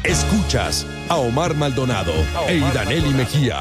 Escuchas a Omar Maldonado e Idaneli Mejía.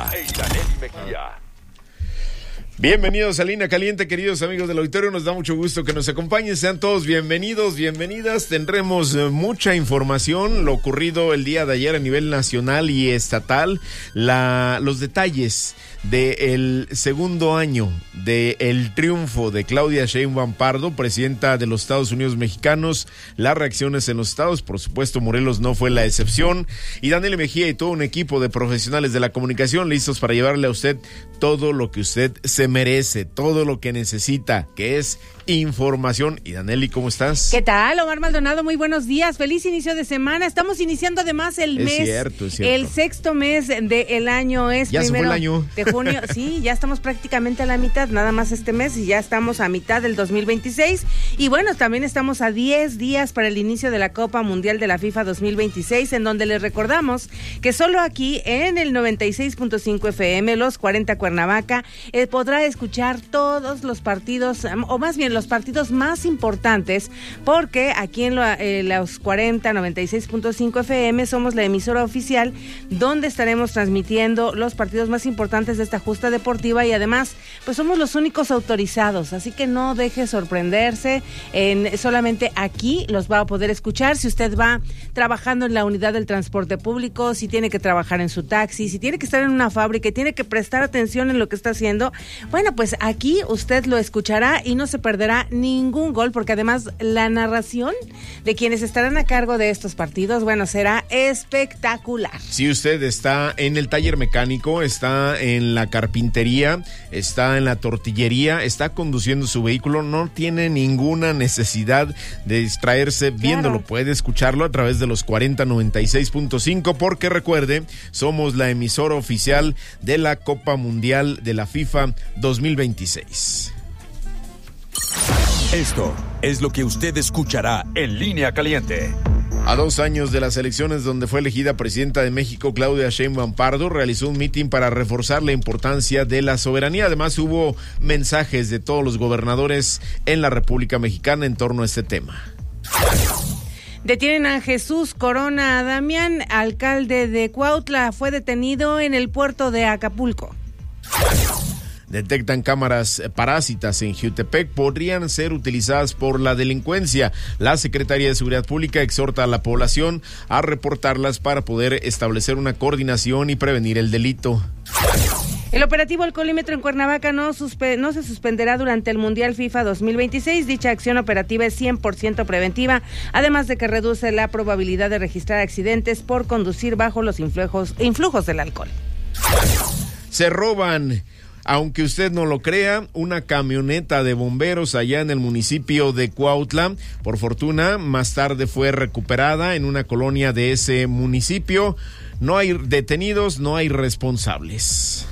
Bienvenidos a Línea Caliente, queridos amigos del auditorio. Nos da mucho gusto que nos acompañen. Sean todos bienvenidos, bienvenidas. Tendremos mucha información, lo ocurrido el día de ayer a nivel nacional y estatal, los detalles del segundo año del triunfo de Claudia Sheinbaum Pardo, presidenta de los Estados Unidos mexicanos, las reacciones en los estados, por supuesto Morelos no fue la excepción, y Idaneli Mejía y todo un equipo de profesionales de la comunicación listos para llevarle a usted todo lo que usted se merece, todo lo que necesita, que es información. Idaneli, ¿cómo estás? ¿Qué tal, Omar Maldonado? Muy buenos días, feliz inicio de semana. Estamos iniciando además el mes, cierto. El sexto mes del año es ya primero se fue el año de junio. Sí, ya estamos prácticamente a la mitad, nada más este mes, y ya estamos a mitad del 2026. Y bueno, también estamos a 10 días para el inicio de la Copa Mundial de la FIFA 2026, en donde les recordamos que solo aquí en el 96.5 FM, los 40 Cuernavaca, podrá escuchar todos los partidos, o más bien los partidos más importantes, porque aquí en los 40, 96.5 FM somos la emisora oficial donde estaremos transmitiendo los partidos más importantes de esta justa deportiva, y además pues somos los únicos autorizados, así que no deje sorprenderse, solamente aquí los va a poder escuchar. Si usted va trabajando en la unidad del transporte público, si tiene que trabajar en su taxi, si tiene que estar en una fábrica y tiene que prestar atención en lo que está haciendo, bueno, pues aquí usted lo escuchará y no se perderá ningún gol, porque además la narración de quienes estarán a cargo de estos partidos, bueno, será espectacular. Si usted está en el taller mecánico, está en la carpintería, está en la tortillería, está conduciendo su vehículo, no tiene ninguna necesidad de distraerse viéndolo, puede escucharlo a través de los 4096.5, porque recuerde, somos la emisora oficial de la Copa Mundial de la FIFA 2026. Esto es lo que usted escuchará en Línea Caliente. A 2 años de las elecciones donde fue elegida presidenta de México, Claudia Sheinbaum Pardo realizó un mitin para reforzar la importancia de la soberanía. Además, hubo mensajes de todos los gobernadores en la República Mexicana en torno a este tema. Detienen a Jesús Corona Damián, alcalde de Cuautla. Fue detenido en el puerto de Acapulco. Detectan cámaras parásitas en Jiutepec, podrían ser utilizadas por la delincuencia. La Secretaría de Seguridad Pública exhorta a la población a reportarlas para poder establecer una coordinación y prevenir el delito. El operativo Alcoholímetro en Cuernavaca no se suspenderá durante el Mundial FIFA 2026. Dicha acción operativa es 100% preventiva, además de que reduce la probabilidad de registrar accidentes por conducir bajo los influjos del alcohol. Se roban, aunque usted no lo crea, una camioneta de bomberos allá en el municipio de Cuautla. Por fortuna, más tarde fue recuperada en una colonia de ese municipio. No hay detenidos, no hay responsables.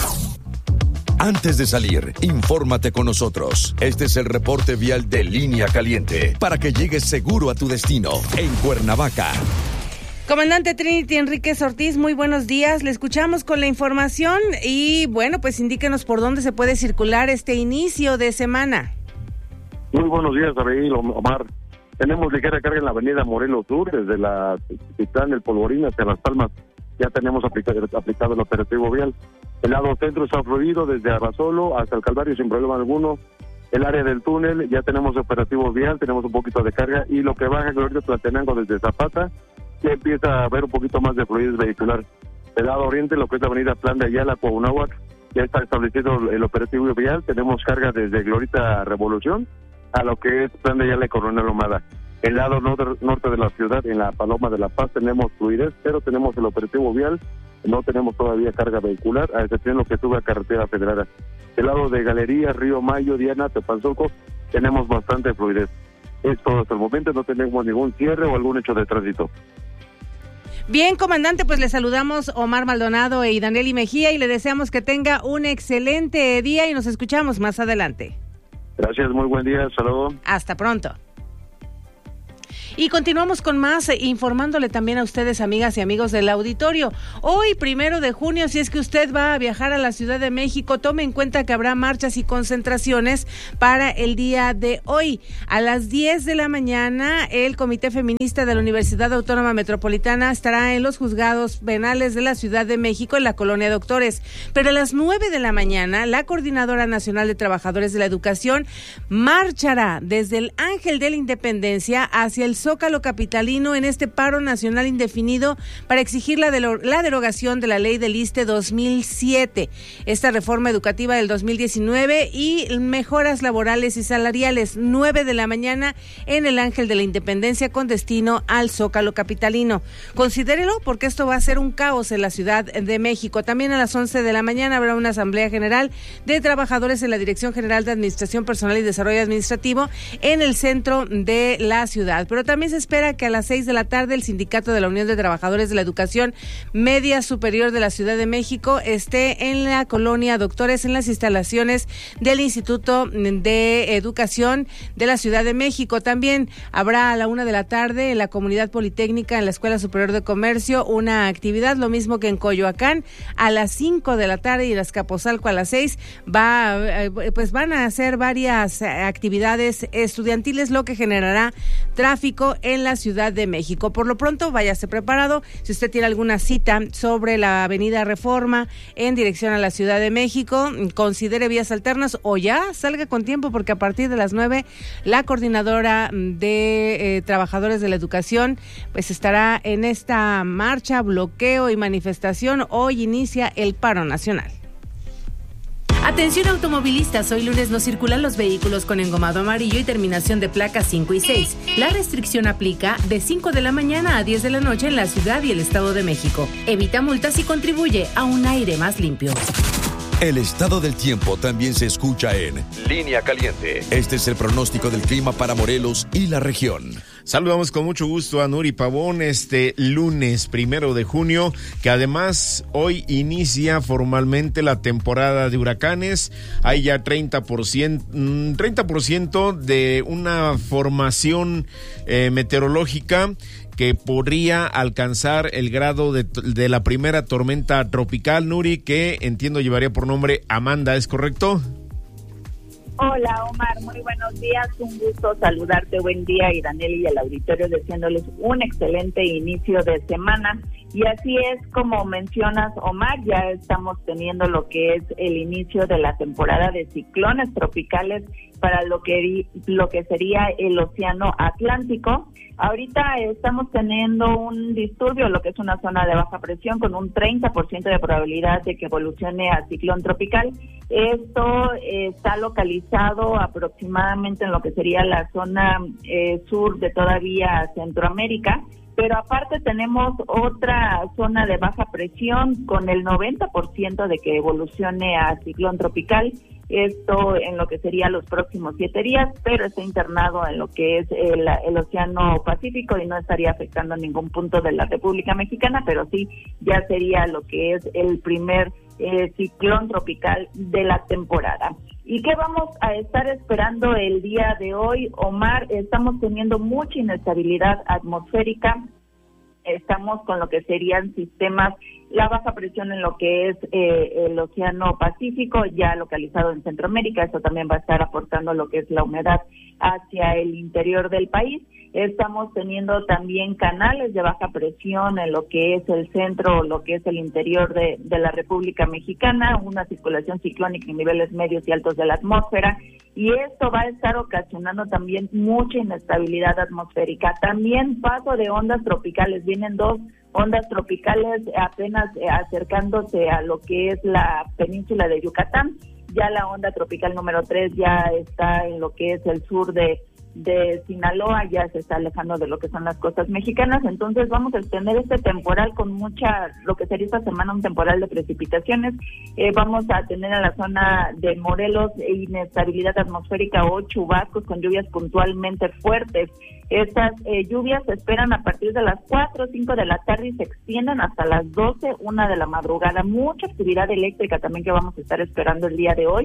Antes de salir, infórmate con nosotros. Este es el reporte vial de Línea Caliente, para que llegues seguro a tu destino en Cuernavaca. Comandante Trinity Enríquez Ortiz, muy buenos días. Le escuchamos con la información y bueno, pues indíquenos por dónde se puede circular este inicio de semana. Muy buenos días, Abigail, Omar. Tenemos ligera carga en la avenida Morelos Sur, desde la Titán del Polvorín hacia Las Palmas. Ya tenemos aplicado el operativo vial. El lado centro está fluido desde Arrasolo hasta el Calvario sin problema alguno. El área del túnel ya tenemos operativo vial, tenemos un poquito de carga, y lo que baja Glorioso Tlatenango desde Zapata ya empieza a haber un poquito más de fluidez vehicular. Del lado oriente, lo que es la avenida Plan de Ayala, Cuauhnáhuac, ya está establecido el operativo vial. Tenemos carga desde Glorita Revolución a lo que es Plan de Ayala y Coronel Ahumada. El lado norte de la ciudad, en la Paloma de la Paz, tenemos fluidez, pero tenemos el operativo vial, no tenemos todavía carga vehicular, a excepción de lo que sube a Carretera Federal. Del lado de Galería, Río Mayo, Diana, Tepanzoco, tenemos bastante fluidez. Es todo hasta el momento, no tenemos ningún cierre o algún hecho de tránsito. Bien, comandante, pues le saludamos Omar Maldonado e Idaneli Mejía y le deseamos que tenga un excelente día y nos escuchamos más adelante. Gracias, muy buen día, saludos. Hasta pronto. Y continuamos con más, informándole también a ustedes, amigas y amigos del auditorio. Hoy, 1 de junio, si es que usted va a viajar a la Ciudad de México, tome en cuenta que habrá marchas y concentraciones para el día de hoy. A las 10 de la mañana, el Comité Feminista de la Universidad Autónoma Metropolitana estará en los juzgados penales de la Ciudad de México, en la Colonia Doctores. Pero a las 9 de la mañana, la Coordinadora Nacional de Trabajadores de la Educación marchará desde el Ángel de la Independencia hacia el Zócalo capitalino en este paro nacional indefinido para exigir la derogación de la ley del ISSSTE 2007, esta reforma educativa del 2019 y mejoras laborales y salariales. 9 de la mañana en el Ángel de la Independencia con destino al Zócalo capitalino. Considérelo, porque esto va a ser un caos en la Ciudad de México. También a las 11 de la mañana habrá una asamblea general de trabajadores en la Dirección General de Administración Personal y Desarrollo Administrativo en el centro de la ciudad. Pero también se espera que a las 6 de la tarde el Sindicato de la Unión de Trabajadores de la Educación Media Superior de la Ciudad de México esté en la Colonia Doctores, en las instalaciones del Instituto de Educación de la Ciudad de México. También habrá a la 1 de la tarde en la Comunidad Politécnica, en la Escuela Superior de Comercio, una actividad, lo mismo que en Coyoacán. A las 5 de la tarde y en Azcapotzalco a las 6 van a hacer varias actividades estudiantiles, lo que generará tráfico en la Ciudad de México. Por lo pronto, váyase preparado. Si usted tiene alguna cita sobre la Avenida Reforma en dirección a la Ciudad de México, considere vías alternas o ya salga con tiempo, porque a partir de las 9 la Coordinadora de Trabajadores de la Educación pues estará en esta marcha, bloqueo y manifestación. Hoy inicia el paro nacional. Atención automovilistas, hoy lunes no circulan los vehículos con engomado amarillo y terminación de placas 5 y 6. La restricción aplica de 5 de la mañana a 10 de la noche en la Ciudad y el Estado de México. Evita multas y contribuye a un aire más limpio. El estado del tiempo también se escucha en Línea Caliente. Este es el pronóstico del clima para Morelos y la región. Saludamos con mucho gusto a Nuri Pavón este lunes 1 de junio, que además hoy inicia formalmente la temporada de huracanes. Hay ya 30% de una formación meteorológica que podría alcanzar el grado de la primera tormenta tropical, Nuri, que entiendo llevaría por nombre Amanda, ¿es correcto? Hola Omar, muy buenos días, un gusto saludarte, buen día, y Daniel y el auditorio deseándoles un excelente inicio de semana. Y así es como mencionas, Omar, ya estamos teniendo lo que es el inicio de la temporada de ciclones tropicales para lo que sería el Océano Atlántico. Ahorita estamos teniendo un disturbio, lo que es una zona de baja presión, con un 30% de probabilidad de que evolucione a ciclón tropical. Esto está localizado aproximadamente en lo que sería la zona sur de todavía Centroamérica. Pero aparte tenemos otra zona de baja presión con el 90% de que evolucione a ciclón tropical. Esto en lo que sería los próximos 7 días, pero está internado en lo que es el Océano Pacífico y no estaría afectando ningún punto de la República Mexicana, pero sí ya sería lo que es el primer ciclón tropical de la temporada. ¿Y qué vamos a estar esperando el día de hoy, Omar? Estamos teniendo mucha inestabilidad atmosférica. Estamos con lo que serían sistemas, la baja presión en lo que es el Océano Pacífico, ya localizado en Centroamérica. Eso también va a estar aportando lo que es la humedad hacia el interior del país. Estamos teniendo también canales de baja presión en lo que es el centro, lo que es el interior de la República Mexicana, una circulación ciclónica en niveles medios y altos de la atmósfera, y esto va a estar ocasionando también mucha inestabilidad atmosférica. También paso de ondas tropicales, vienen 2 ondas tropicales apenas acercándose a lo que es la península de Yucatán. Ya la onda tropical número 3 ya está en lo que es el sur de Sinaloa, ya se está alejando de lo que son las costas mexicanas. Entonces vamos a tener este temporal con lo que sería esta semana un temporal de precipitaciones. Vamos a tener en la zona de Morelos inestabilidad atmosférica o chubascos con lluvias puntualmente fuertes. Estas lluvias se esperan a partir de las 4 o 5 de la tarde y se extienden hasta las 12, 1 de la madrugada. Mucha actividad eléctrica también que vamos a estar esperando el día de hoy.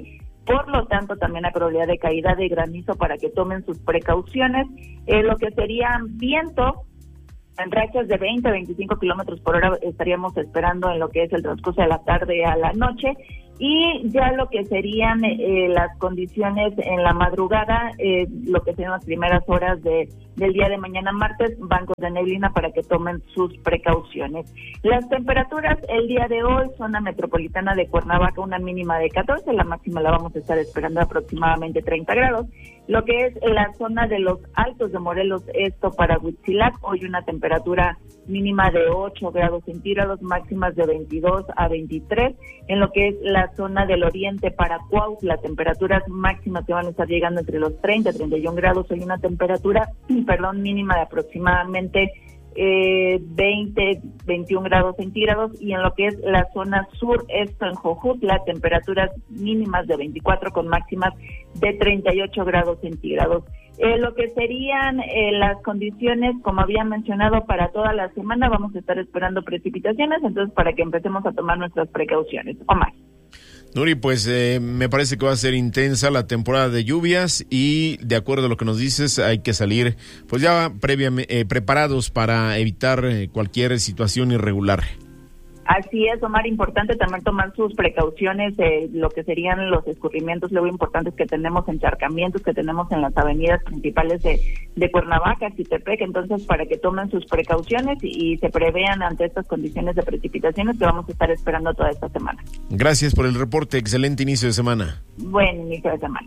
por lo tanto también hay probabilidad de caída de granizo para que tomen sus precauciones. Lo que sería viento en rachas de 20 a 25 kilómetros por hora estaríamos esperando en lo que es el transcurso de la tarde a la noche, y ya lo que serían las condiciones en la madrugada, lo que serían las primeras horas del día de mañana martes, bancos de neblina para que tomen sus precauciones. Las temperaturas el día de hoy, zona metropolitana de Cuernavaca, una mínima de 14, la máxima la vamos a estar esperando aproximadamente 30 grados. Lo que es la zona de los Altos de Morelos, esto para Huitzilac, hoy una temperatura mínima de 8 grados centígrados, máximas de 22 a 23. En lo que es la zona del oriente para Cuautla, temperaturas máximas que van a estar llegando entre los 30 y 31 grados, hoy una temperatura, mínima de aproximadamente 20, 21 grados centígrados, y en lo que es la zona sur, esto en Jojutla, temperaturas mínimas de 24 con máximas de 38 grados centígrados. Lo que serían las condiciones, como había mencionado, para toda la semana, vamos a estar esperando precipitaciones, entonces para que empecemos a tomar nuestras precauciones. Omar. Nuri, pues me parece que va a ser intensa la temporada de lluvias y de acuerdo a lo que nos dices hay que salir pues ya previamente preparados para evitar cualquier situación irregular. Así es, Omar, importante también tomar sus precauciones, lo que serían los escurrimientos luego importantes que tenemos, encharcamientos que tenemos en las avenidas principales de Cuernavaca, Xitepec, entonces para que tomen sus precauciones y se prevean ante estas condiciones de precipitaciones que vamos a estar esperando toda esta semana. Gracias por el reporte, excelente inicio de semana. Buen inicio de semana.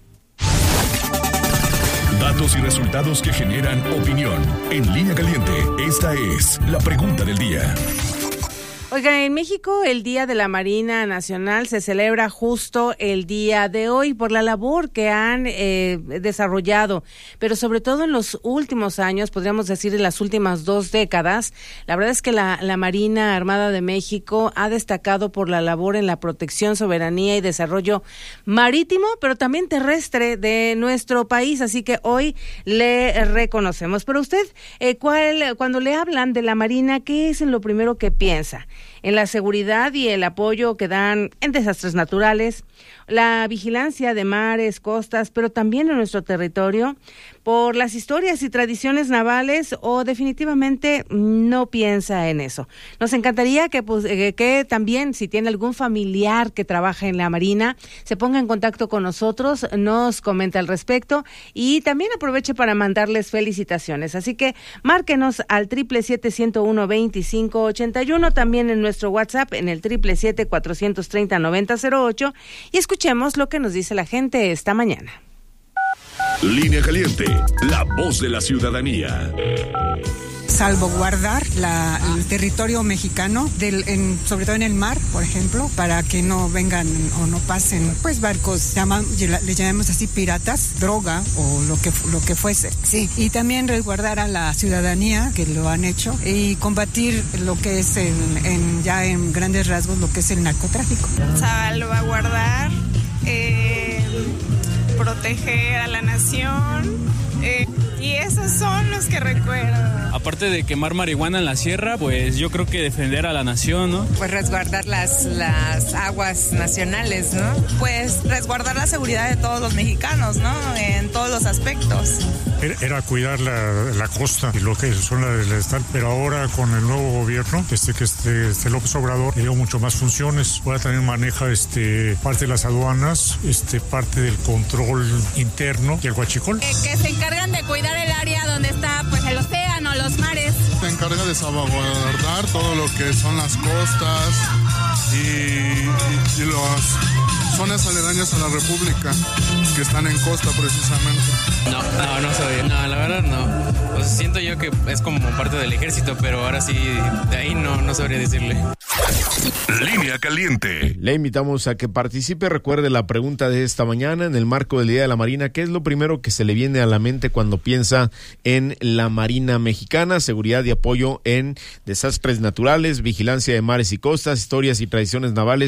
Datos y resultados que generan opinión. En Línea Caliente, esta es la pregunta del día. Oigan, en México el Día de la Marina Nacional se celebra justo el día de hoy por la labor que han desarrollado, pero sobre todo en los últimos años, podríamos decir en las últimas 2 décadas, la verdad es que la Marina Armada de México ha destacado por la labor en la protección, soberanía y desarrollo marítimo, pero también terrestre de nuestro país, así que hoy le reconocemos. Pero usted, cuando le hablan de la Marina, ¿qué es en lo primero que piensa? En la seguridad y el apoyo que dan en desastres naturales, la vigilancia de mares, costas, pero también en nuestro territorio, por las historias y tradiciones navales, o definitivamente no piensa en eso. Nos encantaría que también, si tiene algún familiar que trabaja en la Marina, se ponga en contacto con nosotros, nos comenta al respecto y también aproveche para mandarles felicitaciones. Así que márquenos al 777-125-81, también en nuestro WhatsApp en el 777-430-9008, y escuchemos lo que nos dice la gente esta mañana. Línea Caliente, la voz de la ciudadanía. Salvaguardar el territorio mexicano, sobre todo en el mar, por ejemplo, para que no vengan o no pasen pues barcos, le llamamos así piratas, droga o lo que fuese. Sí, y también resguardar a la ciudadanía, que lo han hecho, y combatir lo que es ya en grandes rasgos lo que es el narcotráfico. Salvaguardar, proteger a la nación, y esos son los que recuerdo. Aparte de quemar marihuana en la sierra, pues yo creo que defender a la nación, ¿no? Pues resguardar las aguas nacionales, ¿no? Pues resguardar la seguridad de todos los mexicanos, ¿no? En todos los aspectos. Era cuidar la costa y lo que son las del estado, pero ahora con el nuevo gobierno, que López Obrador le dio mucho más funciones. Ahora también maneja parte de las aduanas, parte del control interno y el huachicol. Que se encargan de cuidar el área donde está pues el océano, los mares. Se encarga de salvaguardar todo lo que son las costas y las zonas aledañas a la República que están en costa precisamente. No soy, la verdad no. Pues siento yo que es como parte del ejército, pero ahora sí, de ahí no sabría decirle. Línea Caliente. Le invitamos a que participe. Recuerde la pregunta de esta mañana en el marco del Día de la Marina. ¿Qué es lo primero que se le viene a la mente cuando piensa en la Marina Mexicana? Seguridad y apoyo en desastres naturales, vigilancia de mares y costas, historias y tradiciones navales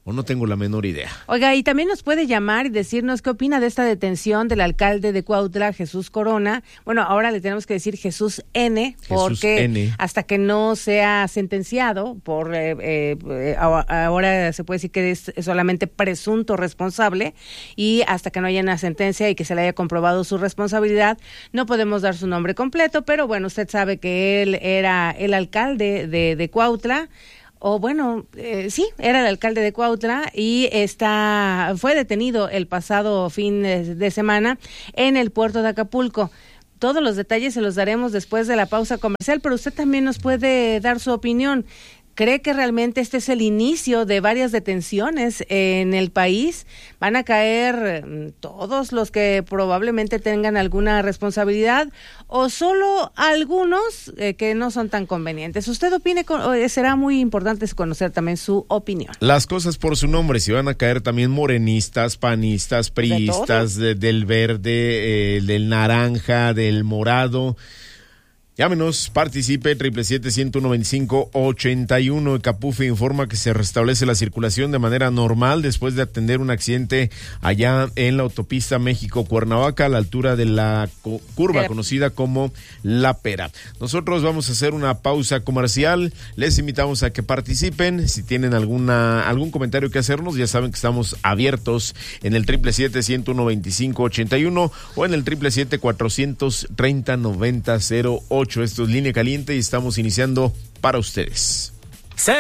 o no tengo la menor idea. Oiga, y también nos puede llamar y decirnos qué opina de esta detención del alcalde de Cuautla, Jesús Corona. Bueno, ahora le tenemos que decir Jesús N, porque hasta que no sea sentenciado por ahora se puede decir que es solamente presunto responsable, y hasta que no haya una sentencia y que se le haya comprobado su responsabilidad, no podemos dar su nombre completo, pero bueno, usted sabe que él era el alcalde de Cuautla. O bueno, sí, era el alcalde de Cuautla y fue detenido el pasado fin de semana en el puerto de Acapulco. Todos los detalles se los daremos después de la pausa comercial, pero usted también nos puede dar su opinión. ¿Cree que realmente este es el inicio de varias detenciones en el país? ¿Van a caer todos los que probablemente tengan alguna responsabilidad o solo algunos que no son tan convenientes? Usted opine, será muy importante conocer también su opinión. Las cosas por su nombre, si van a caer también morenistas, panistas, priistas, del verde, del naranja, del morado. Llámenos, participe, 777-125-81. Capufe informa que se restablece la circulación de manera normal después de atender un accidente allá en la autopista México-Cuernavaca, a la altura de la curva conocida como La Pera. Nosotros vamos a hacer una pausa comercial. Les invitamos a que participen. Si tienen algún comentario que hacernos, ya saben que estamos abiertos en el 777-125-81 o en el 777-430-9008. Esto es Línea Caliente y estamos iniciando para ustedes.